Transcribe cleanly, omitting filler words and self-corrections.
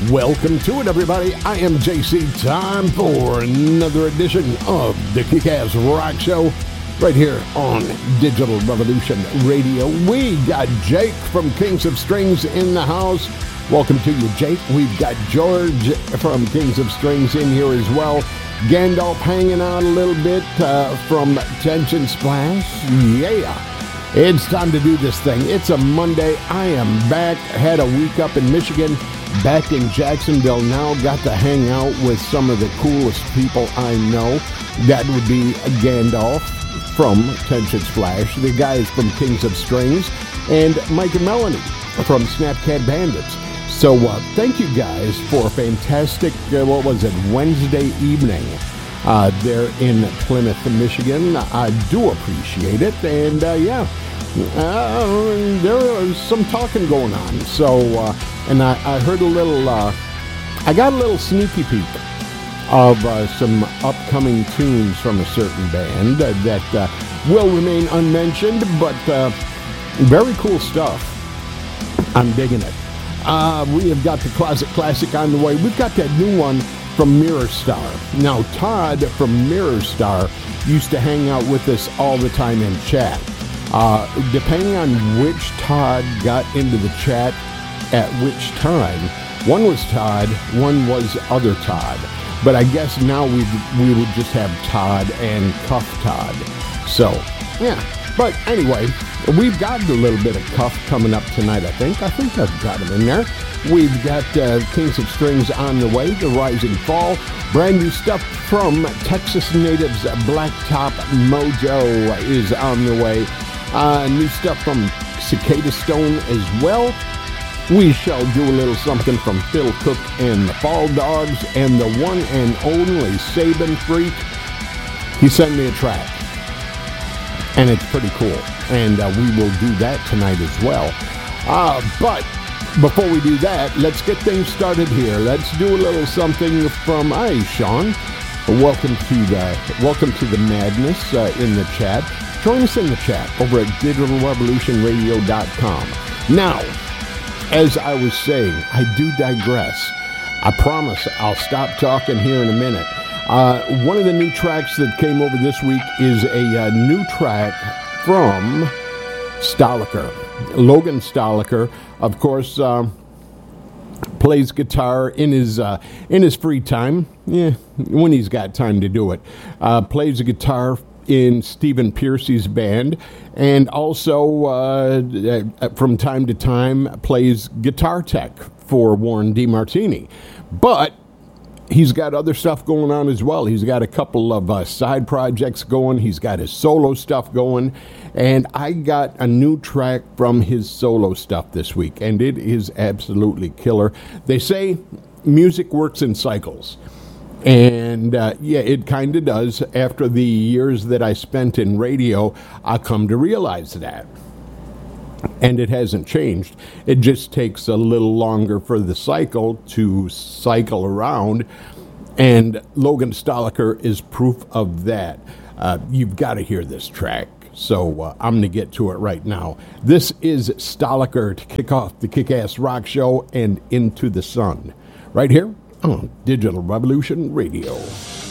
Welcome to it, everybody. I am JC. Time for another edition of the Kick-Ass Rock Show right here on Digital Revolution Radio. We got Jake from Kings of Strings in the house. Welcome to you, Jake. We've got George from Kings of Strings in here as well. Gandalf hanging out a little bit from Tension Splash. Yeah. It's time to do this thing. It's a Monday. I am back. Had a week up in Michigan. Back in Jacksonville now. Got to hang out with some of the coolest people I know. That would be Gandalf from Tension Splash. The guys from Kings of Strings. And Mike and Melanie from Snapcat Bandits. So thank you guys for a fantastic, Wednesday evening there in Plymouth, Michigan. I do appreciate it. And there was some talking going on. So, and I heard a little, I got a little sneaky peek of some upcoming tunes from a certain band that will remain unmentioned, but very cool stuff. I'm digging it. We have got the classic on the way. We've got that new one from Mirror Star. Now, Todd from Mirror Star used to hang out with us all the time in chat. Depending on which Todd got into the chat at which time, one was Todd, one was other Todd. But I guess now we would just have Todd and Cuff Todd. So, yeah. But anyway, we've got a little bit of Cuff coming up tonight, I think. I've got him in there. We've got Kings of Strings on the way, The Rising Fall. Brand new stuff from Texas Natives, Blacktop Mojo is on the way. New stuff from Cicada Stone as well. We shall do a little something from Phil Cook and the Fall Dogs and the one and only Sabin Freak. He sent me a track. And it's pretty cool. And we will do that tonight as well. But before we do that, let's get things started here. Let's do a little something from Sean. Welcome to the madness in the chat. Join us in the chat over at digitalrevolutionradio.com. Now, as I was saying, I do digress. I promise I'll stop talking here in a minute. One of the new tracks that came over this week is a new track from Stoliker. Logan Stoliker, of course, plays guitar in his free time. Yeah, when he's got time to do it. Plays the guitar in Stephen Piercy's band, and also from time to time plays guitar tech for Warren DeMartini. But he's got other stuff going on as well. He's got a couple of side projects going. He's got his solo stuff going. And I got a new track from his solo stuff this week, and it is absolutely killer. They say music works in cycles. And, it kind of does. After the years that I spent in radio, I come to realize that. And it hasn't changed. It just takes a little longer for the cycle to cycle around. And Logan Stoliker is proof of that. You've got to hear this track. So I'm going to get to it right now. This is Stoliker to kick off the Kick-Ass Rock Show and Into the Sun. Right here on Digital Revolution Radio.